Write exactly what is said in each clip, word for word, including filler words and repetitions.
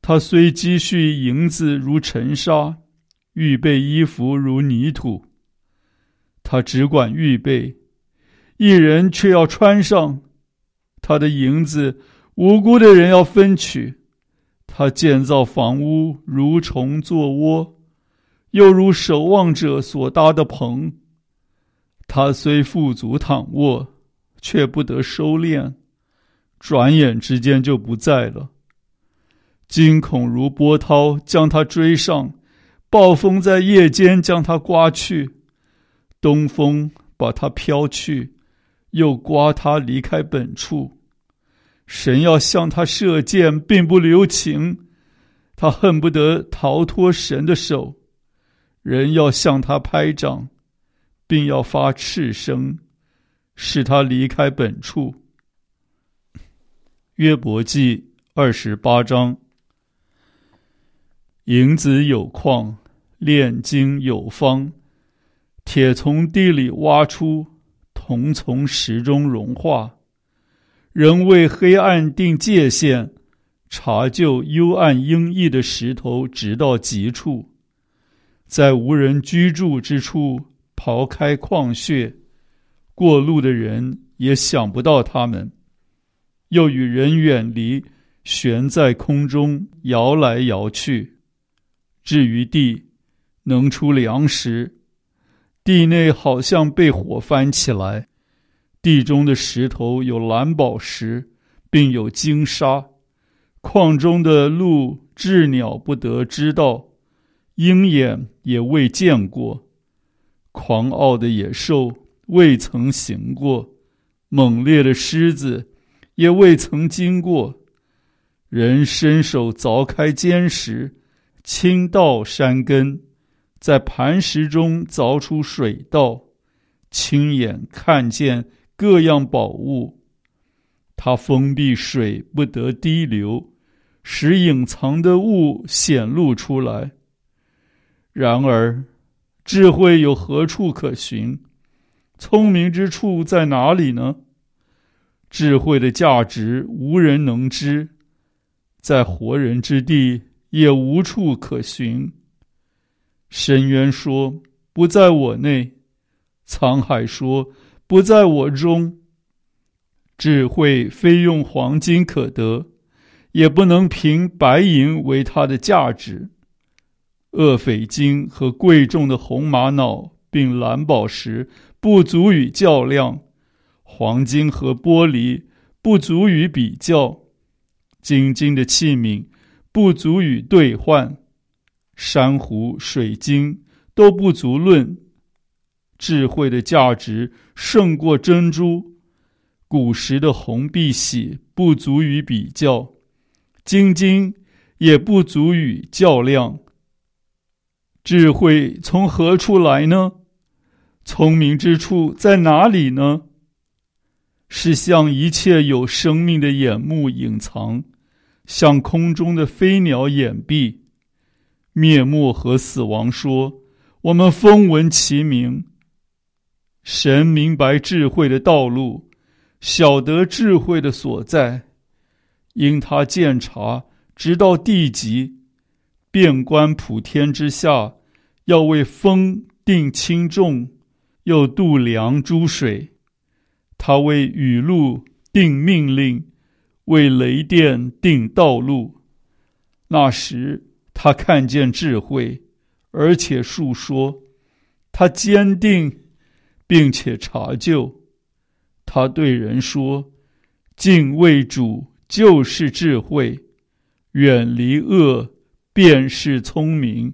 他虽积蓄银子如尘沙，预备衣服如泥土。他只管预备，一人却要穿上。他的银子，无辜的人要分取。他建造房屋如虫作窝，又如守望者所搭的棚。他虽富足躺卧，却不得收敛，转眼之间就不在了。惊恐如波涛将他追上，暴风在夜间将他刮去，东风把他飘去，又刮他离开本处。神要向他射箭，并不留情，他恨不得逃脱神的手。人要向他拍掌，并要发斥声，使他离开本处。约伯记二十八章。银子有矿，炼金有方，铁从地里挖出，铜从石中融化。人为黑暗定界限，查究幽暗阴翳的石头，直到极处。在无人居住之处刨开矿穴，过路的人也想不到他们。又与人远离，悬在空中，摇来摇去。至于地，能出粮食，地内好像被火翻起来。地中的石头有蓝宝石，并有金沙。矿中的鹿鸷鸟不得知道，鹰眼也未见过。狂傲的野兽未曾行过，猛烈的狮子也未曾经过。人伸手凿开坚石，倾倒山根，在磐石中凿出水道，亲眼看见各样宝物。他封闭水不得滴流，使隐藏的物显露出来。然而智慧有何处可寻？聪明之处在哪里呢？智慧的价值无人能知，在活人之地也无处可寻。深渊说，不在我内；沧海说，不在我中。智慧非用黄金可得，也不能凭白银为它的价值。厄斐金和贵重的红玛瑙并蓝宝石不足与较量，黄金和玻璃不足与比较，金金的器皿不足与兑换，珊瑚、水晶都不足论。智慧的价值胜过珍珠，古时的红碧玺不足与比较，金金也不足与较量。智慧从何处来呢？聪明之处在哪里呢？是向一切有生命的眼目隐藏，向空中的飞鸟掩蔽。灭没和死亡说，我们风闻其名。神明白智慧的道路，晓得智慧的所在，因他鉴察直到地极，遍观普天之下，要为风定轻重，又度量诸水。他为雨露定命令，为雷电定道路。那时他看见智慧，而且述说，他坚定并且查究。他对人说，敬畏主就是智慧，远离恶便是聪明。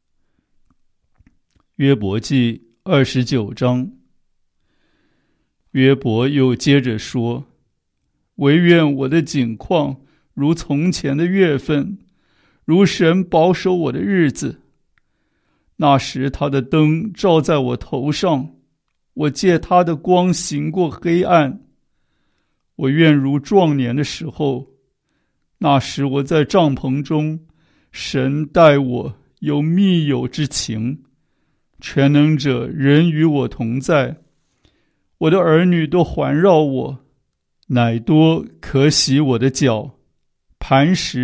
约伯记二十九章。约伯又接着说，惟愿我的景况如从前的月份，如神保守我的日子。那时他的灯照在我头上，我借他的光行过黑暗。我愿如壮年的时候，那时我在帐篷中，神待我有密友之情。全能者人与我同在，我的儿女都环绕我，乃多可洗我的脚，磐石